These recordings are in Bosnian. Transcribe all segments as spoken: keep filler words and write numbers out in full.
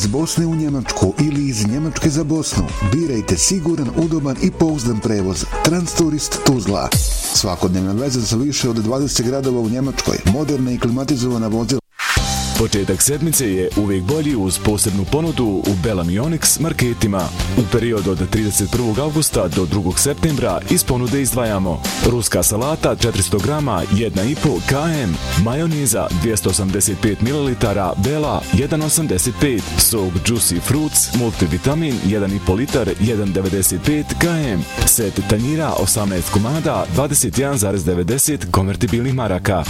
Iz Bosne u Njemačku ili iz Njemačke za Bosnu, birajte siguran, udoban i pouzdan prevoz. Transturist Tuzla. Svakodnevna veza za više od dvadeset gradova u Njemačkoj. Moderna i klimatizovana vozila. Početak sedmice je uvijek bolji uz posebnu ponudu u Bela Mionix marketima. U periodu od trideset prvog avgusta do drugog septembra iz ponude izdvajamo ruska salata četiristo grama jedan i po kilogram, majoniza dvjesto osamdeset pet mililitara Bela jedan osamdeset pet, sok Juicy Fruits multivitamin jedan i po litar jedan devedeset pet kilogram, set tanjira osamnaest komada dvadeset jedan zarez devedeset konvertibilnih maraka.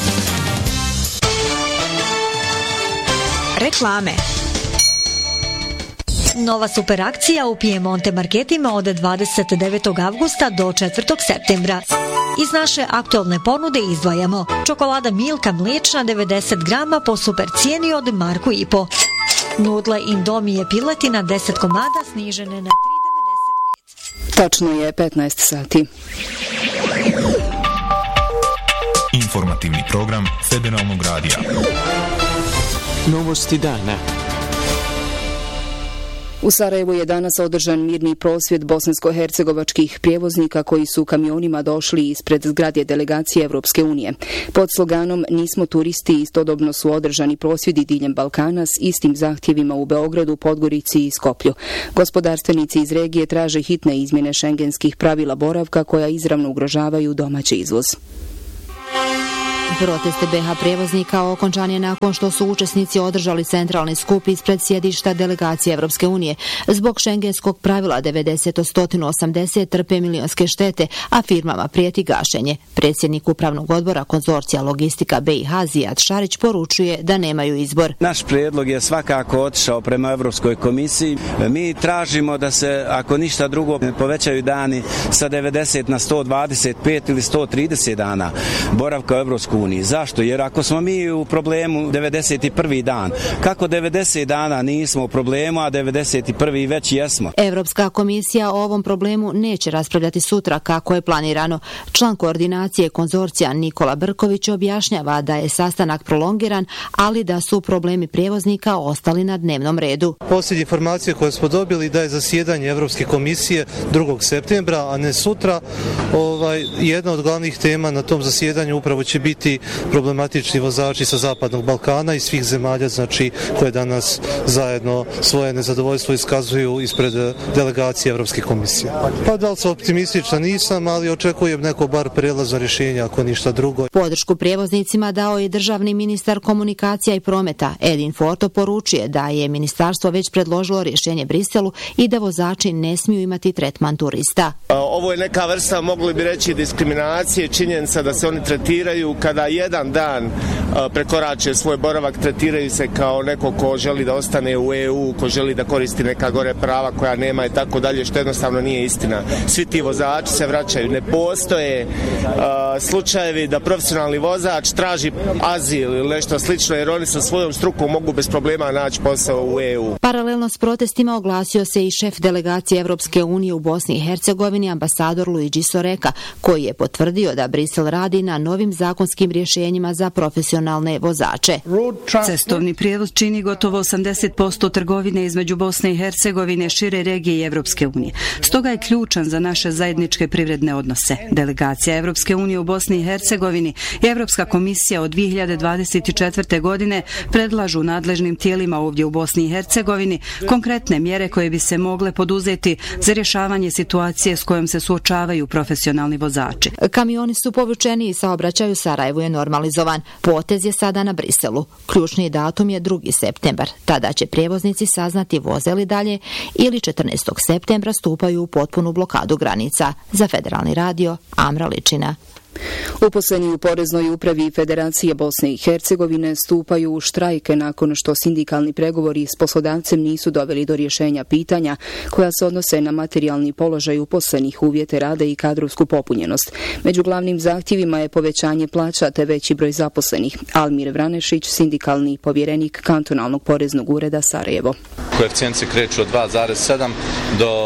Reklame. Nova super akcija u Piemonte marketima od dvadeset devetog avgusta do četvrtog septembra. Iz naše aktualne ponude izdvajamo čokolada Milka mliječna devedeset grama po super cijeni od marku i po. Nudle Indomije piletina deset komada snižene na tri devedeset pet. Tačno je petnaest sati. Informativni program Federalnog radija. Novosti dana. U Sarajevu je danas održan mirni prosvjed bosansko-hercegovačkih prijevoznika koji su kamionima došli ispred zgrade delegacije Evropske unije. Pod sloganom Nismo turisti istodobno su održani prosvjedi diljem Balkana s istim zahtjevima u Beogradu, Podgorici i Skoplju. Gospodarstvenici iz regije traže hitne izmjene šengenskih pravila boravka koja izravno ugrožavaju domaći izvoz. Proteste be ha prijevoznika okončan je nakon što su učesnici održali centralni skup ispred sjedišta delegacije Evropske unije. Zbog šengenskog pravila devedeset od sto osamdeset trpe milionske štete, a firmama prijeti gašenje. Predsjednik upravnog odbora konzorcija Logistika be i ha Zijad Šarić poručuje da nemaju izbor. Naš prijedlog je svakako otišao prema Evropskoj komisiji. Mi tražimo da se, ako ništa drugo, povećaju dani sa devedeset na sto dvadeset pet ili sto trideset dana boravka u Evropskoj uniji. Zašto? Jer ako smo mi u problemu devedeset prvi dan, kako devedeset dana nismo u problemu, a devedeset prvi već jesmo? Evropska komisija o ovom problemu neće raspravljati sutra kako je planirano. Član koordinacije konzorcija Nikola Brković objašnjava da je sastanak prolongiran, ali da su problemi prijevoznika ostali na dnevnom redu. Posljednje informacije koje smo dobili da je zasjedanje Evropske komisije drugog septembra, a ne sutra. Ovaj, jedna od glavnih tema na tom zasjedanju upravo će biti problematični vozači sa Zapadnog Balkana i svih zemalja, znači koje danas zajedno svoje nezadovoljstvo iskazuju ispred delegacije Evropske komisije. Pa da li sam optimističan, nisam, ali očekujem neko bar prelazno rješenje ako ništa drugo. Podršku prijevoznicima dao je državni ministar komunikacija i prometa. Edin Forto poručuje da je ministarstvo već predložilo rješenje Briselu i da vozači ne smiju imati tretman turista. Ovo je neka vrsta, mogli bi reći, diskriminacije, činjenica da se oni tretiraju kada jedan dan prekorače svoj boravak, tretiraju se kao neko ko želi da ostane u E U, ko želi da koristi neka gore prava koja nema i tako dalje, što jednostavno nije istina. Svi ti vozači se vraćaju. Ne postoje uh, slučajevi da profesionalni vozač traži azil ili nešto slično, jer oni sa svojom strukom mogu bez problema naći posao u E U. Paralelno s protestima oglasio se i šef delegacije Evropske unije u Bosni i Hercegovini, ambasador Luigi Soreka, koji je potvrdio da Brisel radi na novim zakonskim rješenjima za profesionalne vozače. Cestovni prijevoz čini gotovo osamdeset posto trgovine između Bosne i Hercegovine, šire regije i Evropske unije. Stoga je ključan za naše zajedničke privredne odnose. Delegacija Evropske unije u Bosni i Hercegovini i Evropska komisija od dvije hiljade dvadeset četvrte. godine predlažu nadležnim tijelima ovdje u Bosni i Hercegovini konkretne mjere koje bi se mogle poduzeti za rješavanje situacije s kojom se suočavaju profesionalni vozači. Kamioni su povučeni i saobraćaj u Sarajevu je normalizovan. Potez je sada na Briselu. Ključni datum je drugi septembar. Tada će prijevoznici saznati voze li dalje ili četrnaestog septembra stupaju u potpunu blokadu granica. Za Federalni radio, Amra Ličina. Uposleni u Poreznoj upravi Federacije Bosne i Hercegovine stupaju u štrajke nakon što sindikalni pregovori s poslodavcem nisu doveli do rješenja pitanja koja se odnose na materijalni položaj uposlenih, uvjete rada i kadrovsku popunjenost. Među glavnim zahtjevima je povećanje plaća te veći broj zaposlenih. Almir Vranešić, sindikalni povjerenik kantonalnog poreznog ureda Sarajevo. Koeficijent se kreću od dva zarez sedam do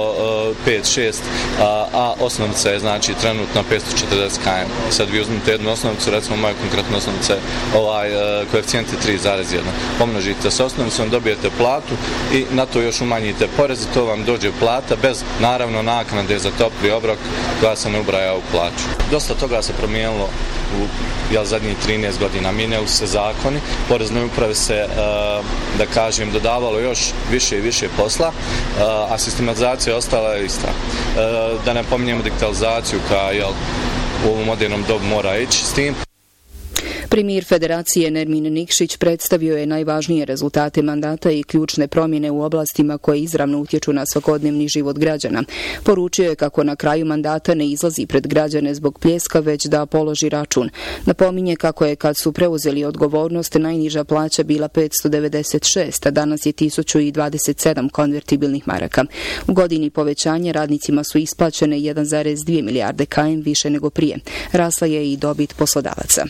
pet šest, a, a osnovnica je znači trenutno petsto četrdeset kilometara. Sad vi uzmete jednu osnovnicu, recimo moja konkretna osnovnica je ovaj, koeficijent je tri zarez jedan. Pomnožite s osnovnicom, dobijete platu i na to još umanjite porez i to vam dođe plata bez naravno naknade za topli obrok koja se ne ubraja u plaću. Dosta toga se promijenilo u jel, zadnjih trinaest godina. Mijenjali se zakoni, porezne uprave se, da kažem, dodavalo još više i više posla, a sistematizacija ostala je ista. Da ne pominjemo digitalizaciju koja jel, u ovom modernom dobu mora ići s tim. Premijer Federacije Nermin Nikšić predstavio je najvažnije rezultate mandata i ključne promjene u oblastima koje izravno utječu na svakodnevni život građana. Poručio je kako na kraju mandata ne izlazi pred građane zbog pljeska, već da položi račun. Napominje kako je kad su preuzeli odgovornost najniža plaća bila petsto devedeset šest, a danas je tisuću dvadeset sedam konvertibilnih maraka. U godini povećanja radnicima su isplaćene jedan zarez dvije milijarde km više nego prije. Rasla je i dobit poslodavaca.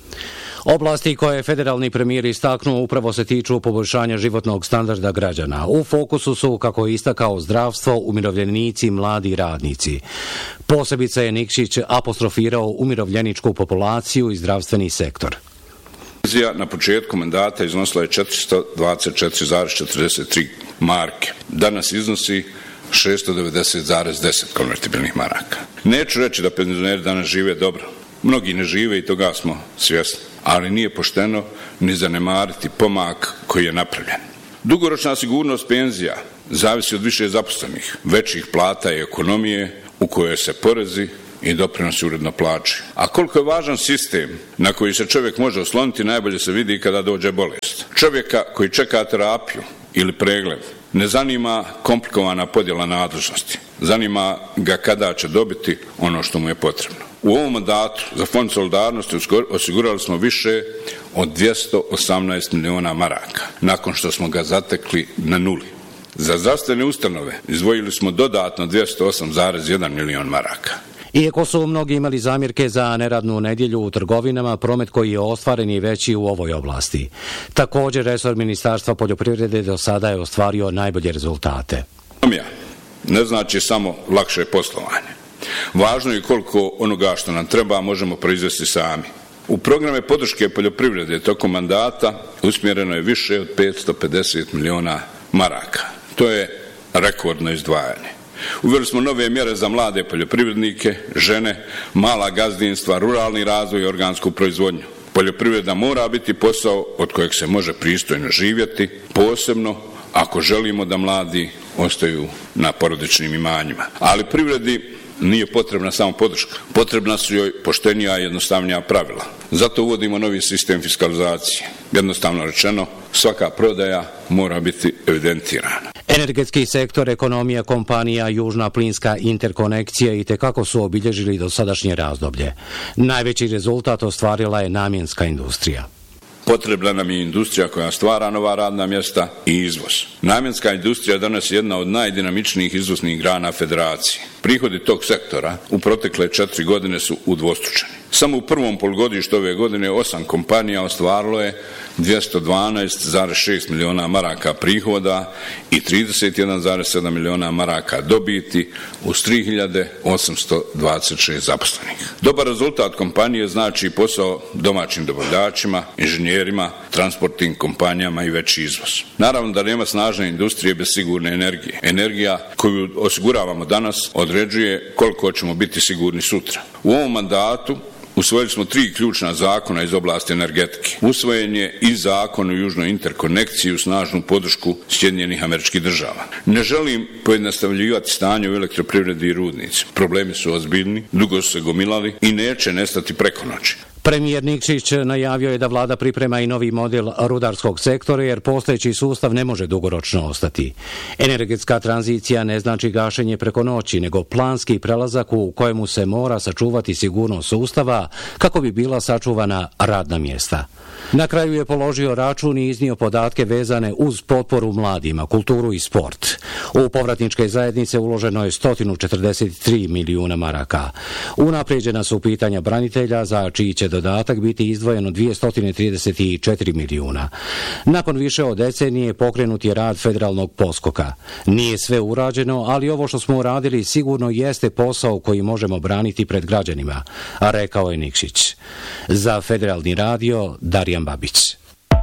Oblasti koje je federalni premijer istaknuo upravo se tiču poboljšanja životnog standarda građana. U fokusu su, kako je istakao, zdravstvo, umirovljenici, mladi radnici. Posebice je Nikšić apostrofirao umirovljeničku populaciju i zdravstveni sektor. Penzija na početku mandata iznosila je četiristo dvadeset četiri zarez četrdeset tri marke. Danas iznosi šesto devedeset zarez deset konvertibilnih maraka. Neću reći da penzioneri danas žive dobro. Mnogi ne žive i toga smo svjesni, ali nije pošteno ni zanemariti pomak koji je napravljen. Dugoročna sigurnost penzija zavisi od više zaposlenih, većih plata i ekonomije u kojoj se porezi i doprinosi uredno plaćaju. A koliko je važan sistem na koji se čovjek može osloniti najbolje se vidi kada dođe bolest. Čovjeka koji čeka terapiju ili pregled ne zanima komplikovana podjela nadležnosti, zanima ga kada će dobiti ono što mu je potrebno. U ovom mandatu za Fond solidarnosti osigurali smo više od dvjesto osamnaest miliona maraka, nakon što smo ga zatekli na nuli. Za zdravstvene ustanove izdvojili smo dodatno dvjesto osam zarez jedan milion maraka. Iako su mnogi imali zamjerke za neradnu nedjelju u trgovinama, promet koji je ostvaren je veći u ovoj oblasti. Također, resor Ministarstva poljoprivrede do sada je ostvario najbolje rezultate. Ne znači samo lakše poslovanje. Važno je koliko onoga što nam treba možemo proizvesti sami. U programe podrške poljoprivrede tokom mandata usmjereno je više od petsto pedeset miliona maraka. To je rekordno izdvajanje. Uveli smo nove mjere za mlade poljoprivrednike, žene, mala gazdinstva, ruralni razvoj i organsku proizvodnju. Poljoprivreda mora biti posao od kojeg se može pristojno živjeti, posebno ako želimo da mladi ostaju na porodičnim imanjima. Ali privredi nije potrebna samo podrška. Potrebna su joj poštenija i jednostavnija pravila. Zato uvodimo novi sistem fiskalizacije. Jednostavno rečeno, svaka prodaja mora biti evidentirana. Energetski sektor, ekonomija, kompanija, južna plinska interkonekcija i tekako su obilježili dosadašnje razdoblje. Najveći rezultat ostvarila je namjenska industrija. Potrebna nam je industrija koja stvara nova radna mjesta i izvoz. Namjenska industrija danas je jedna od najdinamičnijih izvoznih grana federacije. Prihodi tog sektora u protekle četiri godine su udvostručeni. Samo u prvom polugodištu ove godine osam kompanija ostvarilo je dvjesto dvanaest zarez šest miliona maraka prihoda i trideset jedan zarez sedam miliona maraka dobiti uz tri hiljade osamsto dvadeset šest zaposlenih. Dobar rezultat kompanije znači posao domaćim dobavljačima, inženjerima, transportnim kompanijama i veći izvoz. Naravno da nema snažne industrije bez sigurne energije. Energija koju osiguravamo danas određuje koliko ćemo biti sigurni sutra. U ovom mandatu usvojili smo tri ključna zakona iz oblasti energetike. Usvojen je i zakon o južnoj interkonekciji u snažnu podršku Sjedinjenih Američkih Država. Ne želim pojednostavljivati stanje u elektroprivredi i rudnici. Problemi su ozbiljni, dugo su se gomilali i neće nestati preko noći. Premijer Nikšić najavio je da vlada priprema i novi model rudarskog sektora jer postojeći sustav ne može dugoročno ostati. Energetska tranzicija ne znači gašenje preko noći, nego planski prelazak u kojemu se mora sačuvati sigurnost sustava kako bi bila sačuvana radna mjesta. Na kraju je položio račun i iznio podatke vezane uz potporu mladima, kulturu i sport. U povratničke zajednice uloženo je sto četrdeset tri milijuna maraka. Unaprijeđena su pitanja branitelja, za čiji će dodatak biti izdvojeno dvjesto trideset četiri milijuna. Nakon više od decenije pokrenut je rad federalnog poskoka. Nije sve urađeno, ali ovo što smo uradili sigurno jeste posao koji možemo braniti pred građanima, a rekao je Nikšić. Za Federalni radio, Darijan Babić.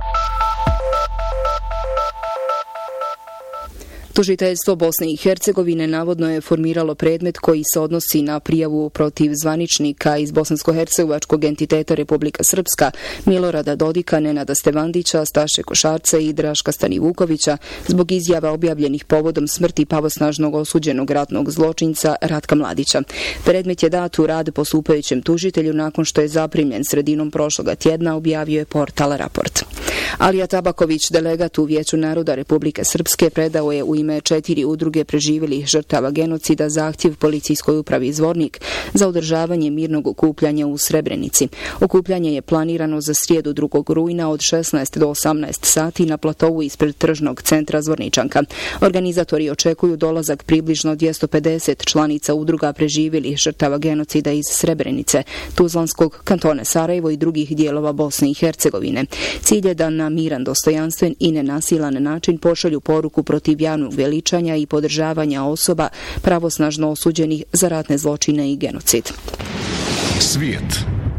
Tužiteljstvo Bosne i Hercegovine navodno je formiralo predmet koji se odnosi na prijavu protiv zvaničnika iz bosansko-hercegovačkog entiteta Republika Srpska, Milorada Dodika, Nenada Stevandića, Staše Košarca i Draška Stanivukovića zbog izjava objavljenih povodom smrti pravosnažnog osuđenog ratnog zločinca Ratka Mladića. Predmet je dat u rad postupajućem tužitelju nakon što je zaprimljen sredinom prošloga tjedna, objavio je portal Raport. Alija Tabaković, delegat u Vijeću naroda Republike Srpske, predao je u ime četiri udruge preživjelih žrtava genocida zahtjev policijskoj upravi Zvornik za održavanje mirnog okupljanja u Srebrenici. Okupljanje je planirano za srijedu drugog rujna od šesnaest do osamnaest sati na platovu ispred tržnog centra Zvorničanka. Organizatori očekuju dolazak približno dvjesto pedeset članica udruga preživjelih žrtava genocida iz Srebrenice, Tuzlanskog kantona Sarajevo i drugih dijelova Bosne i Hercegovine. Cilj je da na miran, dostojanstven i nenasilan način pošalju poruku protiv javnog veličanja i podržavanja osoba pravosnažno osuđenih za ratne zločine i genocid. Svijet.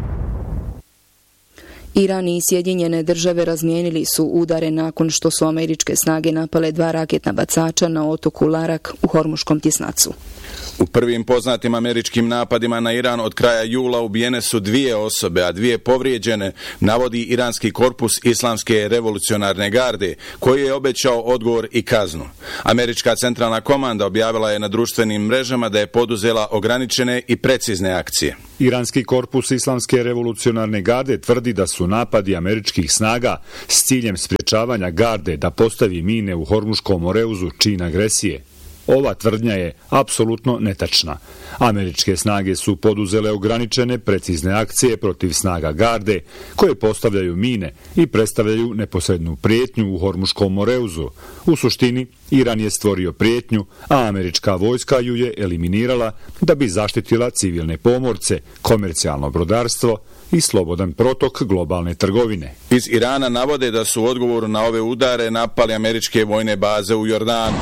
Iran i Sjedinjene države razmijenili su udare nakon što su američke snage napale dva raketna bacača na otoku Larak u Hormuškom tjesnacu. U prvim poznatim američkim napadima na Iran od kraja jula ubijene su dvije osobe, a dvije povrijeđene, navodi iranski korpus Islamske revolucionarne garde, koji je obećao odgovor i kaznu. Američka centralna komanda objavila je na društvenim mrežama da je poduzela ograničene i precizne akcije. Iranski korpus Islamske revolucionarne garde tvrdi da su napadi američkih snaga s ciljem sprječavanja garde da postavi mine u Hormuškom moreuzu čin agresije. Ova tvrdnja je apsolutno netačna. Američke snage su poduzele ograničene, precizne akcije protiv snaga garde koje postavljaju mine i predstavljaju neposrednu prijetnju u Hormuškom moreuzu. U suštini, Iran je stvorio prijetnju, a američka vojska ju je eliminirala da bi zaštitila civilne pomorce, komercijalno brodarstvo i slobodan protok globalne trgovine. Iz Irana navode da su u odgovoru na ove udare napali američke vojne baze u Jordanu.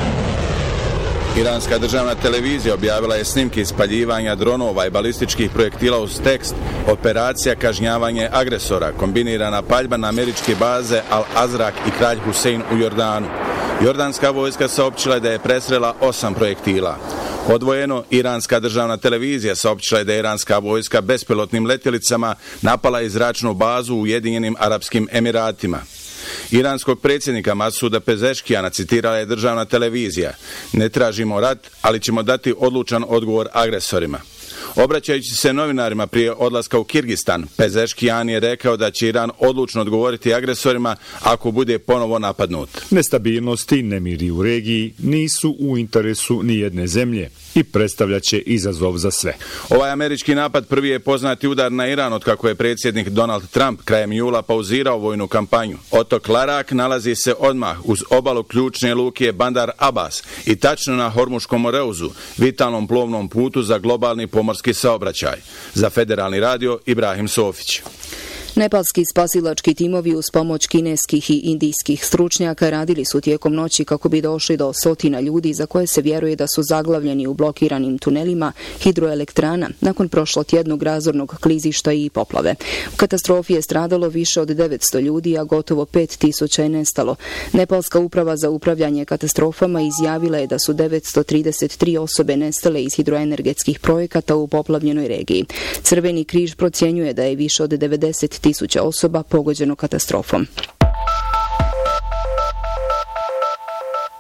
Iranska državna televizija objavila je snimke ispaljivanja dronova i balističkih projektila uz tekst Operacija kažnjavanje agresora, kombinirana paljba na američke baze Al-Azraq i Kralj Husein u Jordanu. Jordanska vojska saopćila je da je presrela osam projektila. Odvojeno, iranska državna televizija saopćila je da je iranska vojska bespilotnim letjelicama napala i zračnu bazu u Ujedinjenim Arapskim Emiratima. Iranskog predsjednika Masuda Pezeškijana citirala je državna televizija: "Ne tražimo rat, ali ćemo dati odlučan odgovor agresorima." Obraćajući se novinarima prije odlaska u Kirgistan, Pezeškijan je rekao da će Iran odlučno odgovoriti agresorima ako bude ponovo napadnut. Nestabilnost i nemiri u regiji nisu u interesu ni jedne zemlje i predstavljaće izazov za sve. Ovaj američki napad prvi je poznati udar na Iran od kako je predsjednik Donald Trump krajem jula pauzirao vojnu kampanju. Otok Larak nalazi se odmah uz obalu ključne luke Bandar Abbas i tačno na Hormuškom moreuzu, vitalnom plovnom putu za globalni pomorski saobraćaj. Za Federalni radio, Ibrahim Sofić. Nepalski spasilački timovi uz pomoć kineskih i indijskih stručnjaka radili su tijekom noći kako bi došli do stotina ljudi za koje se vjeruje da su zaglavljeni u blokiranim tunelima hidroelektrana nakon prošlotjednog razornog klizišta i poplave. U katastrofi je stradalo više od devetsto ljudi, a gotovo pet tisuća je nestalo. Nepalska uprava za upravljanje katastrofama izjavila je da su devetsto trideset tri osobe nestale iz hidroenergetskih projekata u poplavljenoj regiji. Crveni križ procjenjuje da je više od devedeset tisuća osoba pogođeno katastrofom.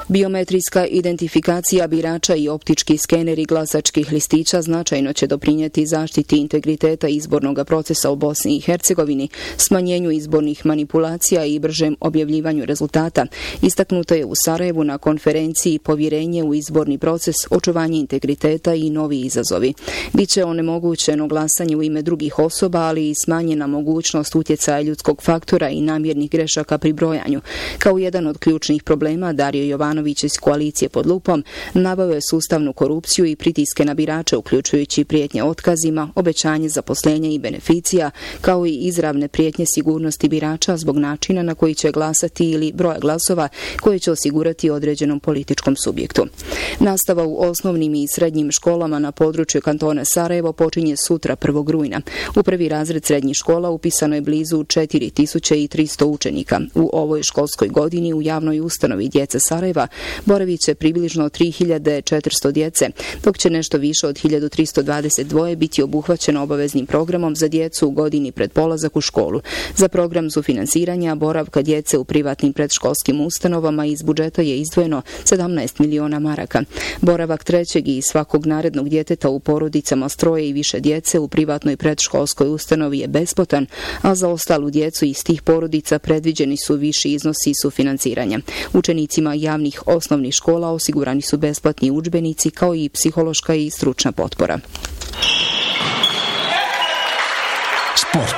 Biometrijska identifikacija birača i optički skeneri glasačkih listića značajno će doprinijeti zaštiti integriteta izbornog procesa u Bosni i Hercegovini, smanjenju izbornih manipulacija i bržem objavljivanju rezultata. Istaknuto je u Sarajevu na konferenciji Povjerenje u izborni proces, očuvanje integriteta i novi izazovi. Biće onemogućeno glasanje u ime drugih osoba, ali i smanjena mogućnost utjecaja ljudskog faktora i namjernih grešaka pri brojanju. Kao jedan od ključnih problema, Dario Jovanović iz koalicije Pod lupom naveo je sustavnu korupciju i pritiske na birače, uključujući prijetnje otkazima, obećanje zaposlenja i beneficija, kao i izravne prijetnje sigurnosti birača zbog načina na koji će glasati ili broja glasova koje će osigurati određenom političkom subjektu. Nastava u osnovnim i srednjim školama na području kantona Sarajevo počinje sutra prvog rujna. U prvi razred srednjih škola upisano je blizu četiri tisuće tristo učenika. U ovoj školskoj godini u javnoj ustanovi Djece Sarajeva boravit će približno tri hiljade četiristo djece, dok će nešto više od hiljadu tristo dvadeset dva biti obuhvaćeno obaveznim programom za djecu u godini pred polazak u školu. Za program sufinansiranja boravka djece u privatnim predškolskim ustanovama iz budžeta je izdvojeno sedamnaest miliona maraka. Boravak trećeg i svakog narednog djeteta u porodicama s troje i više djece u privatnoj predškolskoj ustanovi je besplatan, a za ostalu djecu iz tih porodica predviđeni su viši iznosi sufinansiranja. Učenicima javnih osnovnih škola osigurani su besplatni udžbenici kao i psihološka i stručna potpora. Sport.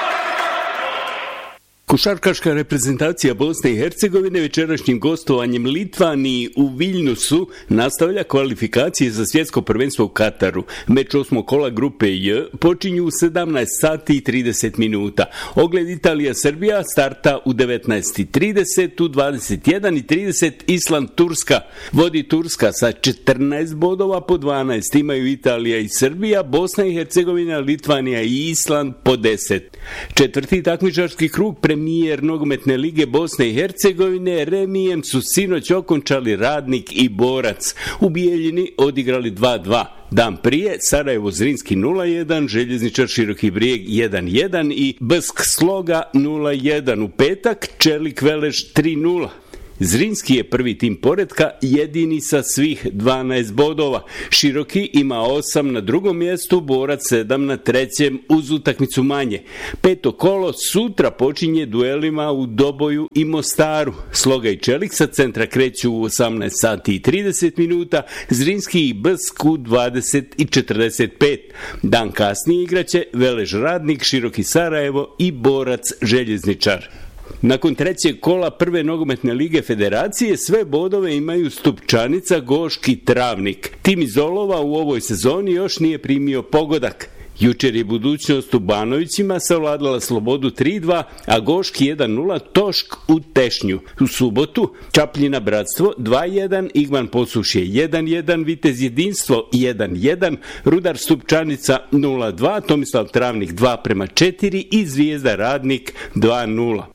Košarkaška reprezentacija Bosne i Hercegovine večerašnjim gostovanjem Litvaniji u Viljnusu nastavlja kvalifikacije za svjetsko prvenstvo u Kataru. Meč osmog kola grupe J počinju u sedamnaest sati i trideset minuta. Ogled Italija-Srbija starta u devetnaest i trideset, u dvadeset jedan i trideset Island-Turska. Vodi Turska sa četrnaest bodova, po dvanaest imaju Italija i Srbija, Bosna i Hercegovina, Litvanija i Island po deset. Četvrti takmičarski krug premijer nogometne lige Bosne i Hercegovine remijem su sinoć okončali Radnik i Borac. U Bijeljini odigrali dva dva. Dan prije Sarajevo Zrinski nula jedan, Željezničar Široki Brijeg jedan jedan i Bsk Sloga nula jedan. U petak Čelik Veleš tri nula. Zrinski je prvi tim poretka, jedini sa svih dvanaest bodova. Široki ima osam na drugom mjestu, Borac sedam na trećem uz utakmicu manje. Peto kolo sutra počinje duelima u Doboju i Mostaru. Sloga i Čelik sa centra kreću u osamnaest sati i trideset minuta, Zrinski i Bsk u dvadeset i četrdeset pet. Dan kasnije igraće Veleš Radnik, Široki Sarajevo i Borac Željezničar. Nakon trećeg kola prve nogometne lige federacije sve bodove imaju Stupčanica, Goški, Travnik. Tim iz Olova u ovoj sezoni još nije primio pogodak. Jučer je Budućnost u Banovićima savladala Slobodu tri dva, a Goški jedan nula Tošk u Tešnju. U subotu Čapljina Bratstvo dva jedan, Igman Posušje jedan jedan, Vitez Jedinstvo jedan jedan, Rudar Stupčanica nula dva, Tomislav Travnik dva prema četiri i Zvijezda Radnik dva nula.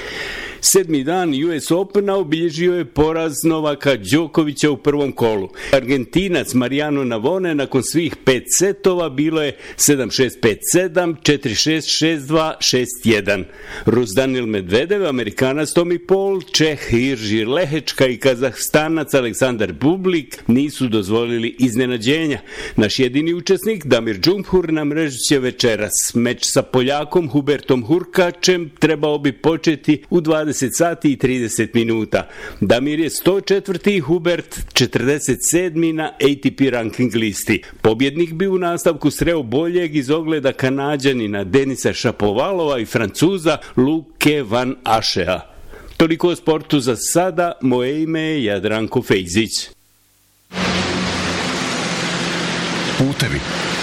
Sedmi dan U S Opena obilježio je poraz Novaka Đokovića u prvom kolu. Argentinac Mariano Navone nakon svih pet setova bilo je sedam šest pet sedam, četiri šest šest dva šest jedan. Rus Danil Medvedev, Amerikanac Tommy Paul, Čeh Irži Lehečka i Kazahstanac Aleksandar Bublik nisu dozvolili iznenađenja. Naš jedini učesnik Damir Džumhur na mrežu će večeras. Meč sa Poljakom Hubertom Hurkačem trebao bi početi u dvadeset sati i trideset minuta. Damir je sto četvrti, Hubert četrdeset sedmi na A T P ranking listi. Pobjednik bi u nastavku sreo boljeg iz ogleda Kanađanina Denisa Šapovalova i Francuza Luke Van Ašea. Toliko o sportu za sada, moje ime je Jadranko Fejzić. Putevi.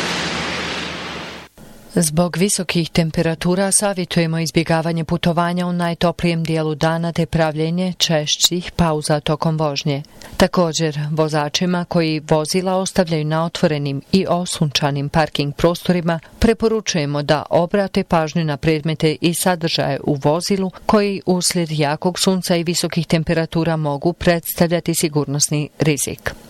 Zbog visokih temperatura savjetujemo izbjegavanje putovanja u najtoplijem dijelu dana te pravljenje češćih pauza tokom vožnje. Također, vozačima koji vozila ostavljaju na otvorenim i osunčanim parking prostorima preporučujemo da obrate pažnju na predmete i sadržaje u vozilu koji uslijed jakog sunca i visokih temperatura mogu predstavljati sigurnosni rizik.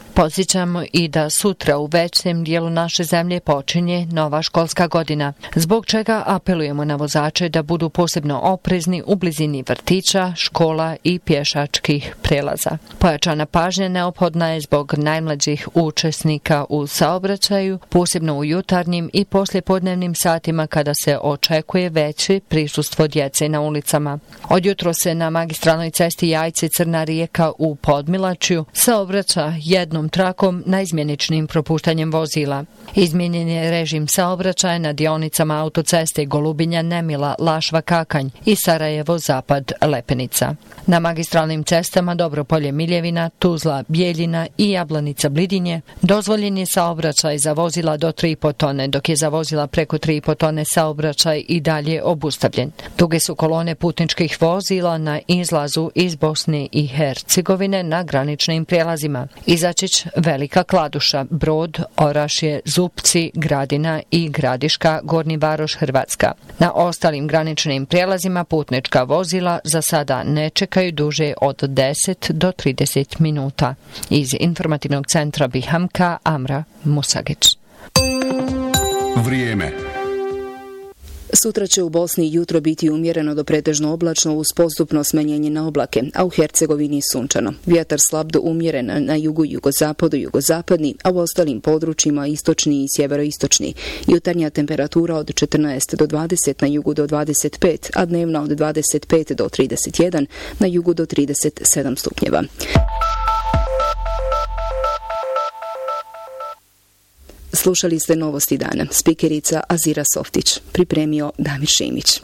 Podsjećamo i da sutra u većem dijelu naše zemlje počinje nova školska godina, zbog čega apelujemo na vozače da budu posebno oprezni u blizini vrtića, škola i pješačkih prelaza. Pojačana pažnja neophodna je zbog najmlađih učesnika u saobraćaju, posebno u jutarnjim i poslijepodnevnim satima kada se očekuje veće prisustvo djece na ulicama. Odjutro se na magistralnoj cesti Jajce-Crna Rijeka u Podmilačju saobraća jednom trakom na izmjeničnim propuštanjem vozila. Izmijenjen je režim saobraćaja na dionicama autoceste Golubinja-Nemila, Lašva-Kakanj i Sarajevo-Zapad-Lepenica. Na magistralnim cestama Dobropolje-Miljevina, Tuzla-Bijeljina i Jablanica-Blidinje dozvoljen je saobraćaj za vozila do tri i po tone, dok je za vozila preko tri i po tone saobraćaj i dalje obustavljen. Duge su kolone putničkih vozila na izlazu iz Bosne i Hercegovine na graničnim prijelazima. Izačić, Velika Kladuša, Brod, Orašje, Zupci, Gradina i Gradiška, Gornji Varoš, Hrvatska. Na ostalim graničnim prijelazima putnička vozila za sada ne čekaju duže od deset do trideset minuta. Iz informativnog centra Bihamka, Amra Musagić. Vrijeme. Sutra će u Bosni jutro biti umjereno do pretežno oblačno uz postupno smanjenje na oblake, a u Hercegovini sunčano. Vjetar slab do umjeren na jugu, jugozapadu, jugozapadni, a u ostalim područjima istočni i sjeveroistočni. Jutarnja temperatura od četrnaest do dvadeset, na jugu do dvadeset pet, a dnevna od dvadeset pet do trideset jedan, na jugu do trideset sedam stupnjeva. Slušali ste novosti dana. Spikerica Azira Softić. Pripremio Damir Šimić.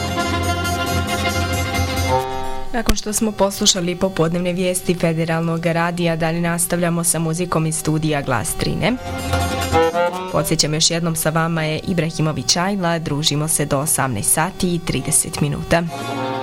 Nakon što smo poslušali popodnevne vijesti Federalnog radija, dalje nastavljamo sa muzikom iz studija Glas Trine. Podsjećam još jednom, sa vama je Ibrahimović Ajla, družimo se do osamnaest sati i trideset minuta.